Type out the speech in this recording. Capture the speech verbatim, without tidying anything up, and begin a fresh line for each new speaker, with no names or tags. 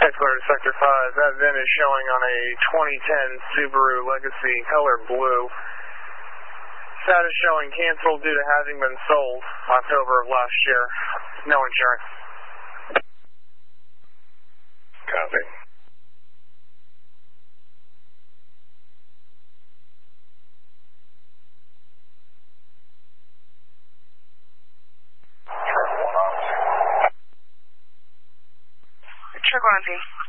Clear to Sector five. That V I N is showing on a twenty ten Subaru Legacy, color blue. Status showing canceled due to having been sold October of last year. No insurance.
Copy.
Truck one on Z.